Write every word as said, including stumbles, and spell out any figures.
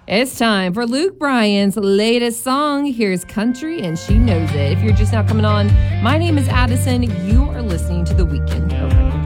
It's time for Luke Bryan's latest song. Here's Country and She Knows It. If you're just now coming on, my name is Addison. You are listening to The Weekend Open.